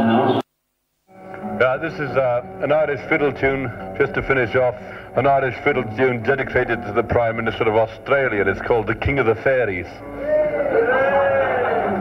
This is an Irish fiddle tune, just to finish off, an Irish fiddle tune dedicated to the Prime Minister of Australia. It's called The King of the Fairies.